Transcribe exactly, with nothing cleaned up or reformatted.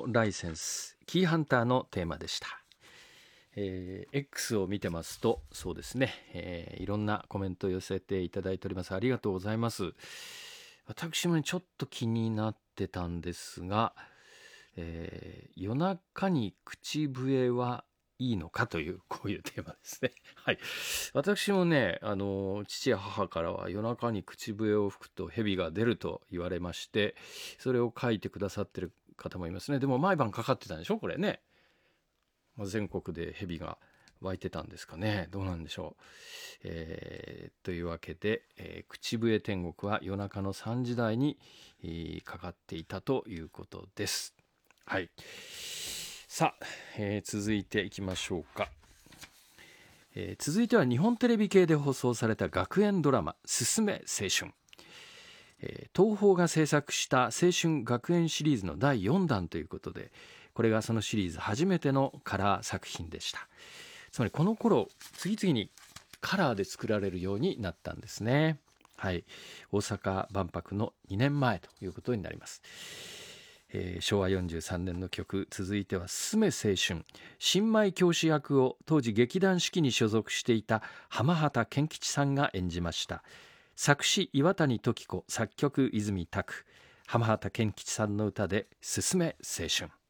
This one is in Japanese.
ライセンスキーハンターのテーマでした。えー、X を見てますとそうですね、えー、いろんなコメントを寄せていただいております。ありがとうございます。私も、ね、ちょっと気になってたんですが、えー、夜中に口笛はいいのかというこういうテーマですね。はい、私もねあの父や母からは夜中に口笛を吹くと蛇が出ると言われまして、それを書いてくださってる方もいますね。でも毎晩かかってたんでしょこれね。まあ、全国で蛇が湧いてたんですかね。どうなんでしょう。えー、というわけで、えー、口笛天国は夜中のさんじ台に、えー、かかっていたということです。はい、さあ、えー、続いていきましょうか。えー、続いては日本テレビ系で放送された学園ドラマすすめ青春。えー、東宝が制作した青春学園シリーズのだいよんだんということで、これがそのシリーズ初めてのカラー作品でした。つまりこの頃次々にカラーで作られるようになったんですね。はい、大阪万博のにねんまえということになります。えー、しょうわよんじゅうさんねんの曲。続いてはすすめ青春。新米教師役を当時劇団四季に所属していた浜畑健吉さんが演じました。作詞岩谷時子、作曲泉拓。浜畑健吉さんの歌で「すすめ青春」。